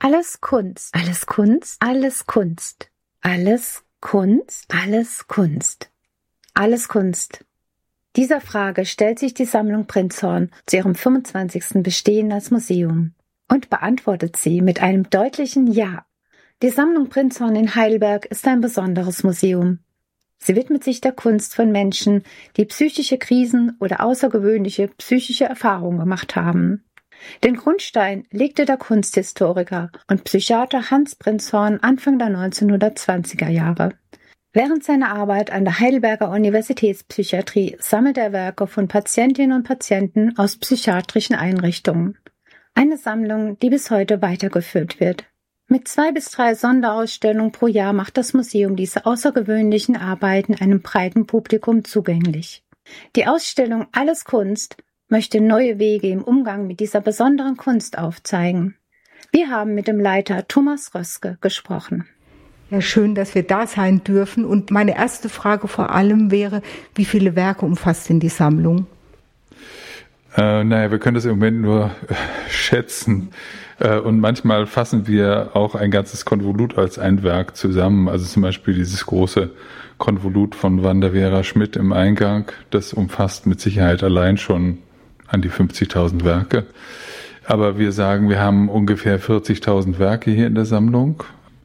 Alles Kunst. Alles Kunst. Alles Kunst. Alles Kunst. Alles Kunst. Alles Kunst. Dieser Frage stellt sich die Sammlung Prinzhorn zu ihrem 25. Bestehen als Museum und beantwortet sie mit einem deutlichen Ja. Die Sammlung Prinzhorn in Heidelberg ist ein besonderes Museum. Sie widmet sich der Kunst von Menschen, die psychische Krisen oder außergewöhnliche psychische Erfahrungen gemacht haben. Den Grundstein legte der Kunsthistoriker und Psychiater Hans Prinzhorn Anfang der 1920er Jahre. Während seiner Arbeit an der Heidelberger Universitätspsychiatrie sammelte er Werke von Patientinnen und Patienten aus psychiatrischen Einrichtungen. Eine Sammlung, die bis heute weitergeführt wird. Mit 2 bis 3 Sonderausstellungen pro Jahr macht das Museum diese außergewöhnlichen Arbeiten einem breiten Publikum zugänglich. Die Ausstellung Alles Kunst möchte neue Wege im Umgang mit dieser besonderen Kunst aufzeigen. Wir haben mit dem Leiter Thomas Röske gesprochen. Ja, schön, dass wir da sein dürfen. Und meine erste Frage vor allem wäre, wie viele Werke umfasst denn die Sammlung? Wir können das im Moment nur schätzen. Und manchmal fassen wir auch ein ganzes Konvolut als ein Werk zusammen. Also zum Beispiel dieses große Konvolut von Wanda Vera Schmidt im Eingang. Das umfasst mit Sicherheit allein schon an die 50.000 Werke. Aber wir sagen, wir haben ungefähr 40.000 Werke hier in der Sammlung.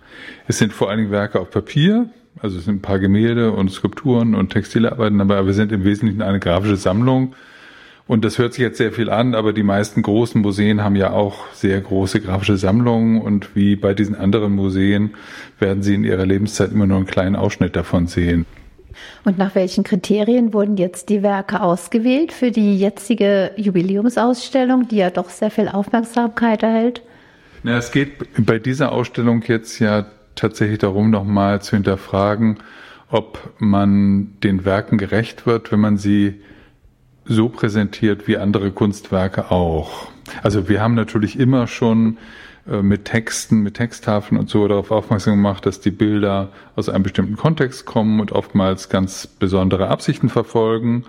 Es sind vor allen Dingen Werke auf Papier. Also es sind ein paar Gemälde und Skulpturen und Textilarbeiten. Aber wir sind im Wesentlichen eine grafische Sammlung. Und das hört sich jetzt sehr viel an, aber die meisten großen Museen haben ja auch sehr große grafische Sammlungen und wie bei diesen anderen Museen werden Sie in Ihrer Lebenszeit immer nur einen kleinen Ausschnitt davon sehen. Und nach welchen Kriterien wurden jetzt die Werke ausgewählt für die jetzige Jubiläumsausstellung, die ja doch sehr viel Aufmerksamkeit erhält? Es geht bei dieser Ausstellung jetzt ja tatsächlich darum, nochmal zu hinterfragen, ob man den Werken gerecht wird, wenn man sie so präsentiert wie andere Kunstwerke auch. Also wir haben natürlich immer schon mit Texten, mit Texttafeln und so darauf aufmerksam gemacht, dass die Bilder aus einem bestimmten Kontext kommen und oftmals ganz besondere Absichten verfolgen.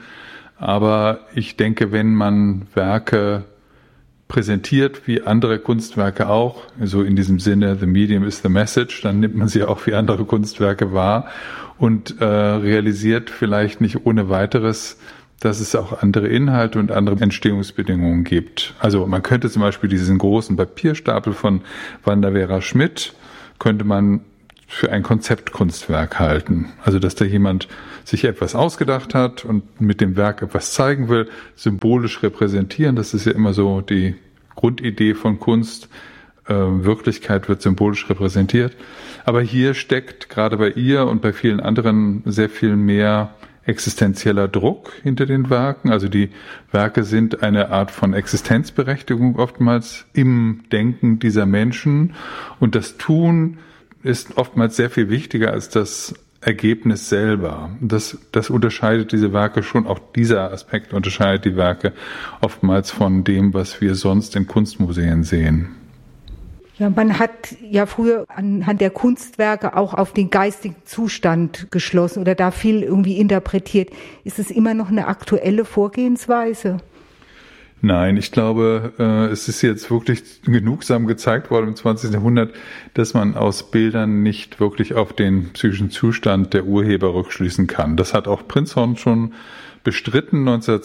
Aber ich denke, wenn man Werke präsentiert wie andere Kunstwerke auch, so in diesem Sinne, the medium is the message, dann nimmt man sie auch wie andere Kunstwerke wahr und realisiert vielleicht nicht ohne weiteres, dass es auch andere Inhalte und andere Entstehungsbedingungen gibt. Also man könnte zum Beispiel diesen großen Papierstapel von Wanda Vera Schmidt, könnte man für ein Konzeptkunstwerk halten. Also dass da jemand sich etwas ausgedacht hat und mit dem Werk etwas zeigen will, symbolisch repräsentieren. Das ist ja immer so die Grundidee von Kunst. Wirklichkeit wird symbolisch repräsentiert. Aber hier steckt gerade bei ihr und bei vielen anderen sehr viel mehr existenzieller Druck hinter den Werken. Also die Werke sind eine Art von Existenzberechtigung oftmals im Denken dieser Menschen. Und das Tun ist oftmals sehr viel wichtiger als das Ergebnis selber. Das unterscheidet diese Werke schon, auch dieser Aspekt unterscheidet die Werke oftmals von dem, was wir sonst in Kunstmuseen sehen. Ja, man hat ja früher anhand der Kunstwerke auch auf den geistigen Zustand geschlossen oder da viel irgendwie interpretiert. Ist es immer noch eine aktuelle Vorgehensweise? Nein, ich glaube, es ist jetzt wirklich genugsam gezeigt worden im 20. Jahrhundert, dass man aus Bildern nicht wirklich auf den psychischen Zustand der Urheber rückschließen kann. Das hat auch Prinzhorn schon bestritten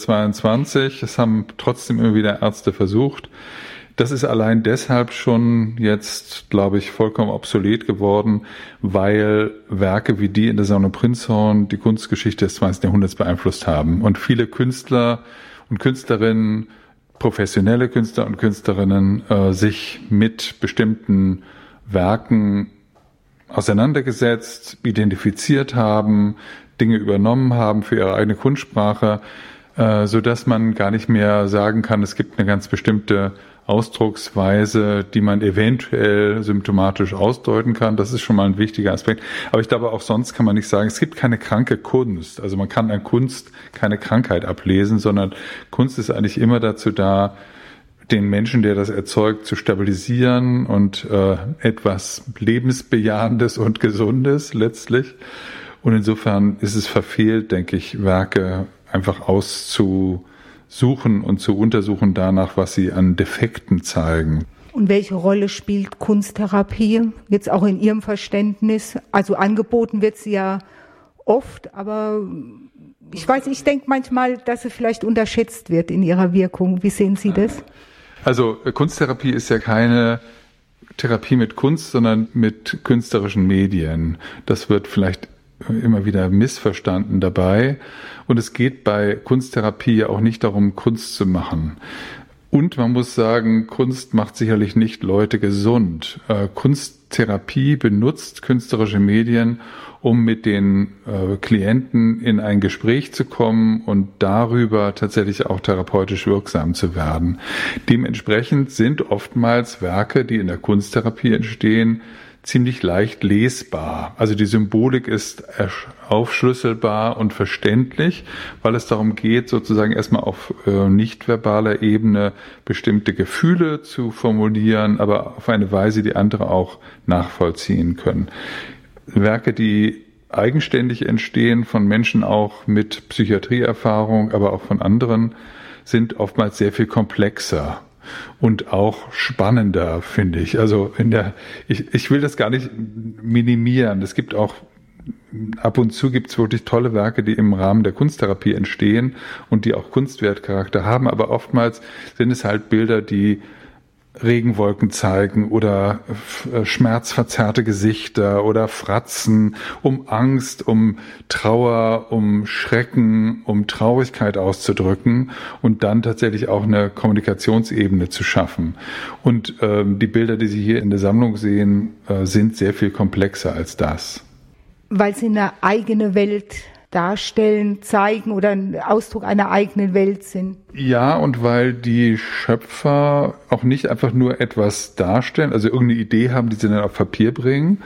1922. Es haben trotzdem immer wieder Ärzte versucht. Das ist allein deshalb schon jetzt, glaube ich, vollkommen obsolet geworden, weil Werke wie die in der Sammlung Prinzhorn die Kunstgeschichte des 20. Jahrhunderts beeinflusst haben. Und viele Künstler und Künstlerinnen, professionelle Künstler und Künstlerinnen sich mit bestimmten Werken auseinandergesetzt, identifiziert haben, Dinge übernommen haben für ihre eigene Kunstsprache, so dass man gar nicht mehr sagen kann, es gibt eine ganz bestimmte Ausdrucksweise, die man eventuell symptomatisch ausdeuten kann. Das ist schon mal ein wichtiger Aspekt. Aber ich glaube, auch sonst kann man nicht sagen, es gibt keine kranke Kunst. Also man kann an Kunst keine Krankheit ablesen, sondern Kunst ist eigentlich immer dazu da, den Menschen, der das erzeugt, zu stabilisieren und etwas Lebensbejahendes und Gesundes letztlich. Und insofern ist es verfehlt, denke ich, Werke einfach auszusuchen und zu untersuchen danach, was sie an Defekten zeigen. Und welche Rolle spielt Kunsttherapie jetzt auch in Ihrem Verständnis? Also angeboten wird sie ja oft, aber ich denke manchmal, dass sie vielleicht unterschätzt wird in ihrer Wirkung. Wie sehen Sie das? Also Kunsttherapie ist ja keine Therapie mit Kunst, sondern mit künstlerischen Medien. Das wird vielleicht immer wieder missverstanden dabei. Und es geht bei Kunsttherapie ja auch nicht darum, Kunst zu machen. Und man muss sagen, Kunst macht sicherlich nicht Leute gesund. Kunsttherapie benutzt künstlerische Medien, um mit den Klienten in ein Gespräch zu kommen und darüber tatsächlich auch therapeutisch wirksam zu werden. Dementsprechend sind oftmals Werke, die in der Kunsttherapie entstehen, ziemlich leicht lesbar. Also die Symbolik ist aufschlüsselbar und verständlich, weil es darum geht, sozusagen erstmal auf nicht-verbaler Ebene bestimmte Gefühle zu formulieren, aber auf eine Weise, die andere auch nachvollziehen können. Werke, die eigenständig entstehen, von Menschen auch mit Psychiatrieerfahrung, aber auch von anderen, sind oftmals sehr viel komplexer und auch spannender, finde ich. Also ich will das gar nicht minimieren. Es gibt auch, ab und zu gibt es wirklich tolle Werke, die im Rahmen der Kunsttherapie entstehen und die auch Kunstwertcharakter haben, aber oftmals sind es halt Bilder, die Regenwolken zeigen oder schmerzverzerrte Gesichter oder Fratzen, um Angst, um Trauer, um Schrecken, um Traurigkeit auszudrücken und dann tatsächlich auch eine Kommunikationsebene zu schaffen. Und die Bilder, die Sie hier in der Sammlung sehen, sind sehr viel komplexer als das. Weil sie eine eigene Welt darstellen, zeigen oder ein Ausdruck einer eigenen Welt sind. Ja, und weil die Schöpfer auch nicht einfach nur etwas darstellen, also irgendeine Idee haben, die sie dann auf Papier bringen,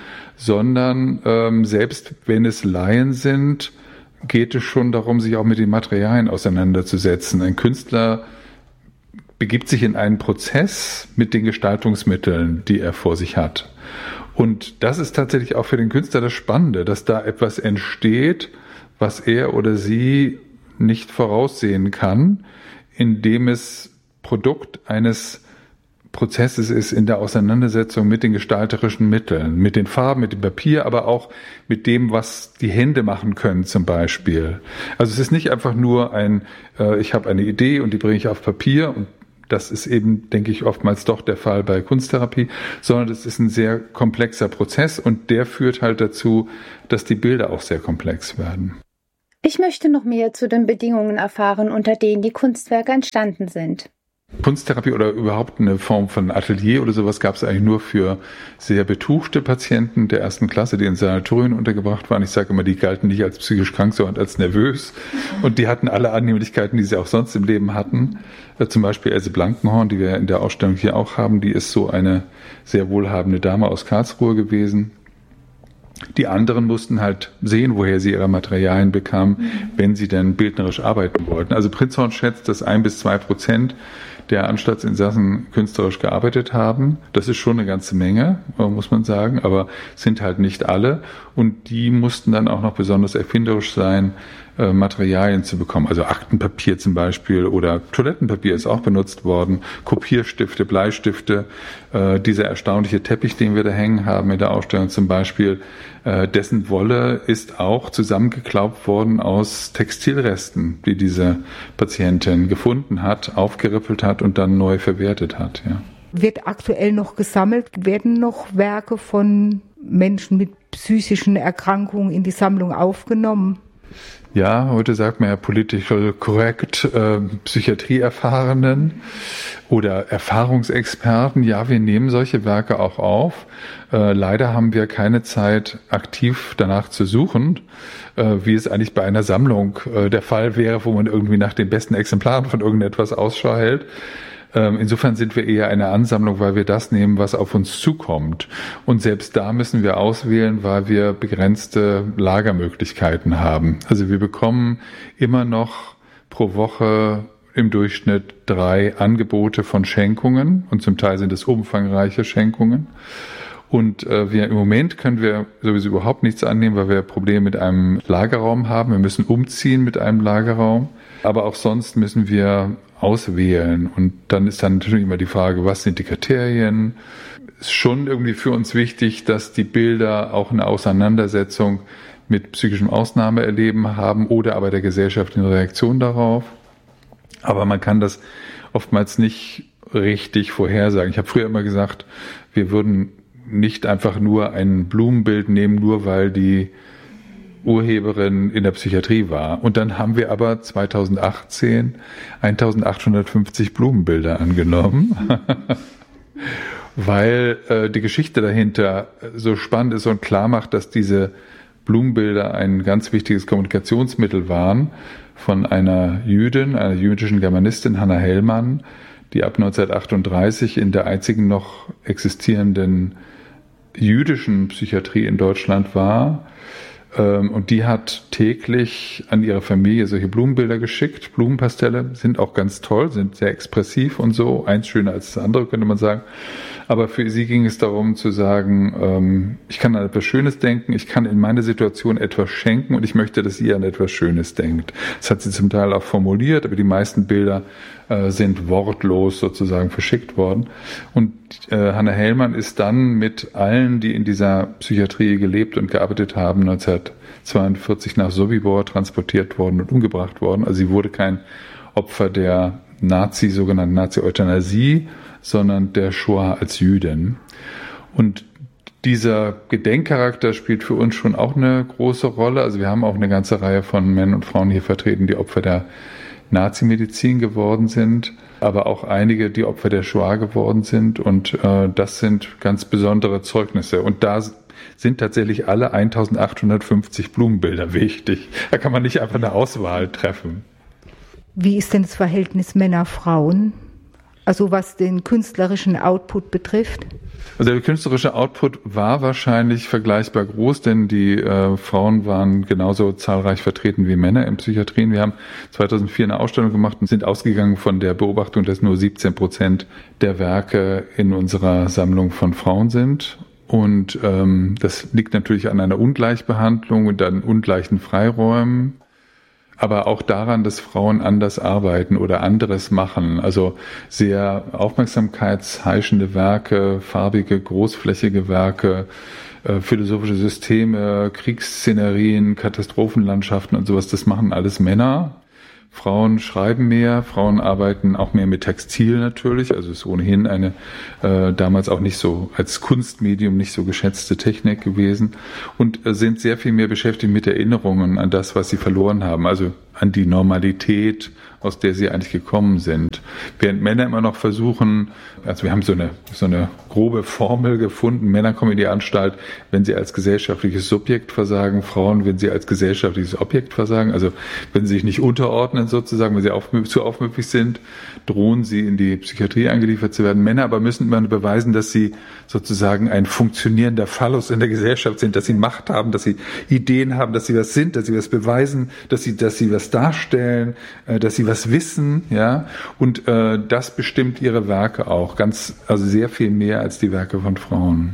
sondern selbst wenn es Laien sind, geht es schon darum, sich auch mit den Materialien auseinanderzusetzen. Ein Künstler begibt sich in einen Prozess mit den Gestaltungsmitteln, die er vor sich hat. Und das ist tatsächlich auch für den Künstler das Spannende, dass da etwas entsteht, was er oder sie nicht voraussehen kann, indem es Produkt eines Prozesses ist in der Auseinandersetzung mit den gestalterischen Mitteln, mit den Farben, mit dem Papier, aber auch mit dem, was die Hände machen können zum Beispiel. Also es ist nicht einfach nur ich habe eine Idee und die bringe ich auf Papier und das ist eben, denke ich, oftmals doch der Fall bei Kunsttherapie, sondern es ist ein sehr komplexer Prozess und der führt halt dazu, dass die Bilder auch sehr komplex werden. Ich möchte noch mehr zu den Bedingungen erfahren, unter denen die Kunstwerke entstanden sind. Kunsttherapie oder überhaupt eine Form von Atelier oder sowas gab es eigentlich nur für sehr betuchte Patienten der ersten Klasse, die in Sanatorien untergebracht waren. Ich sage immer, die galten nicht als psychisch krank, sondern als nervös. Und die hatten alle Annehmlichkeiten, die sie auch sonst im Leben hatten. Zum Beispiel Else Blankenhorn, die wir in der Ausstellung hier auch haben, die ist so eine sehr wohlhabende Dame aus Karlsruhe gewesen. Die anderen mussten halt sehen, woher sie ihre Materialien bekamen, wenn sie denn bildnerisch arbeiten wollten. Also Prinzhorn schätzt, dass 1-2% der Anstaltsinsassen künstlerisch gearbeitet haben. Das ist schon eine ganze Menge, muss man sagen, aber sind halt nicht alle. Und die mussten dann auch noch besonders erfinderisch sein, Materialien zu bekommen. Also Aktenpapier zum Beispiel oder Toilettenpapier ist auch benutzt worden, Kopierstifte, Bleistifte, dieser erstaunliche Teppich, den wir da hängen haben in der Ausstellung zum Beispiel, dessen Wolle ist auch zusammengeklaubt worden aus Textilresten, die diese Patientin gefunden hat, aufgerippelt hat und dann neu verwertet hat. Ja. Wird aktuell noch gesammelt? Werden noch Werke von Menschen mit psychischen Erkrankungen in die Sammlung aufgenommen? Ja, heute sagt man ja political correct, Psychiatrieerfahrenen oder Erfahrungsexperten. Ja, wir nehmen solche Werke auch auf. Leider haben wir keine Zeit, aktiv danach zu suchen, wie es eigentlich bei einer Sammlung der Fall wäre, wo man irgendwie nach den besten Exemplaren von irgendetwas Ausschau hält. Insofern sind wir eher eine Ansammlung, weil wir das nehmen, was auf uns zukommt. Und selbst da müssen wir auswählen, weil wir begrenzte Lagermöglichkeiten haben. Also wir bekommen immer noch pro Woche im Durchschnitt 3 Angebote von Schenkungen und zum Teil sind es umfangreiche Schenkungen. Und im Moment können wir sowieso überhaupt nichts annehmen, weil wir Probleme mit einem Lagerraum haben. Wir müssen umziehen mit einem Lagerraum. Aber auch sonst müssen wir auswählen. Und dann ist dann natürlich immer die Frage, was sind die Kriterien? Ist schon irgendwie für uns wichtig, dass die Bilder auch eine Auseinandersetzung mit psychischem Ausnahmeerleben haben oder aber der Gesellschaft in Reaktion darauf. Aber man kann das oftmals nicht richtig vorhersagen. Ich habe früher immer gesagt, wir würden nicht einfach nur ein Blumenbild nehmen, nur weil die Urheberin in der Psychiatrie war. Und dann haben wir aber 2018 1850 Blumenbilder angenommen, weil die Geschichte dahinter so spannend ist und klar macht, dass diese Blumenbilder ein ganz wichtiges Kommunikationsmittel waren von einer Jüdin, einer jüdischen Germanistin, Hannah Hellmann, die ab 1938 in der einzigen noch existierenden jüdischen Psychiatrie in Deutschland war. Und die hat täglich an ihre Familie solche Blumenbilder geschickt. Blumenpastelle sind auch ganz toll, sind sehr expressiv und so. Eins schöner als das andere, könnte man sagen. Aber für sie ging es darum zu sagen, ich kann an etwas Schönes denken, ich kann in meine Situation etwas schenken und ich möchte, dass ihr an etwas Schönes denkt. Das hat sie zum Teil auch formuliert, aber die meisten Bilder sind wortlos sozusagen verschickt worden. Und Hannah Hellmann ist dann mit allen, die in dieser Psychiatrie gelebt und gearbeitet haben, 1942 nach Sobibor transportiert worden und umgebracht worden. Also sie wurde kein Opfer der sogenannten Nazi-Euthanasie, sondern der Shoah als Jüdin. Und dieser Gedenkcharakter spielt für uns schon auch eine große Rolle. Also wir haben auch eine ganze Reihe von Männern und Frauen hier vertreten, die Opfer der Nazi-Medizin geworden sind, aber auch einige, die Opfer der Shoah geworden sind. Und das sind ganz besondere Zeugnisse. Und da sind tatsächlich alle 1850 Blumenbilder wichtig. Da kann man nicht einfach eine Auswahl treffen. Wie ist denn das Verhältnis Männer-Frauen? Also was den künstlerischen Output betrifft? Also der künstlerische Output war wahrscheinlich vergleichbar groß, denn die Frauen waren genauso zahlreich vertreten wie Männer in Psychiatrien. Wir haben 2004 eine Ausstellung gemacht und sind ausgegangen von der Beobachtung, dass nur 17% der Werke in unserer Sammlung von Frauen sind. Und das liegt natürlich an einer Ungleichbehandlung und an ungleichen Freiräumen. Aber auch daran, dass Frauen anders arbeiten oder anderes machen. Also sehr aufmerksamkeitsheischende Werke, farbige, großflächige Werke, philosophische Systeme, Kriegsszenerien, Katastrophenlandschaften und sowas, das machen alles Männer. Frauen schreiben mehr, Frauen arbeiten auch mehr mit Textil natürlich, also ist ohnehin eine damals auch nicht so als Kunstmedium nicht so geschätzte Technik gewesen und sind sehr viel mehr beschäftigt mit Erinnerungen an das, was sie verloren haben, also an die Normalität, aus der sie eigentlich gekommen sind. Während Männer immer noch versuchen, also wir haben so eine grobe Formel gefunden, Männer kommen in die Anstalt, wenn sie als gesellschaftliches Subjekt versagen, Frauen, wenn sie als gesellschaftliches Objekt versagen, also wenn sie sich nicht unterordnen sozusagen, wenn sie zu aufmüpfig sind, drohen sie in die Psychiatrie eingeliefert zu werden. Männer aber müssen immer beweisen, dass sie sozusagen ein funktionierender Phallus in der Gesellschaft sind, dass sie Macht haben, dass sie Ideen haben, dass sie was sind, dass sie was beweisen, dass sie was darstellen, dass sie was wissen, ja, und das bestimmt ihre Werke auch, also sehr viel mehr als die Werke von Frauen.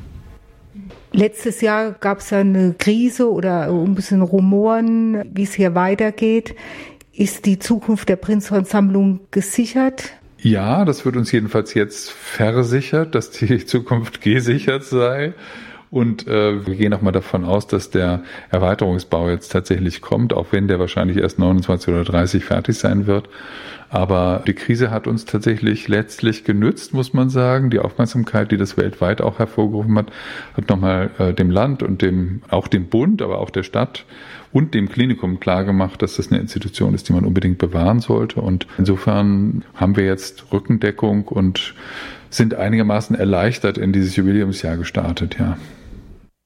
Letztes Jahr gab es ja eine Krise oder ein bisschen Rumoren, wie es hier weitergeht. Ist die Zukunft der Prinzhorn-Sammlung gesichert? Ja, das wird uns jedenfalls jetzt versichert, dass die Zukunft gesichert sei. Und wir gehen auch mal davon aus, dass der Erweiterungsbau jetzt tatsächlich kommt, auch wenn der wahrscheinlich erst 29 oder 30 fertig sein wird. Aber die Krise hat uns tatsächlich letztlich genützt, muss man sagen. Die Aufmerksamkeit, die das weltweit auch hervorgerufen hat nochmal dem Land und auch dem Bund, aber auch der Stadt und dem Klinikum klargemacht, dass das eine Institution ist, die man unbedingt bewahren sollte. Und insofern haben wir jetzt Rückendeckung und sind einigermaßen erleichtert in dieses Jubiläumsjahr gestartet, ja.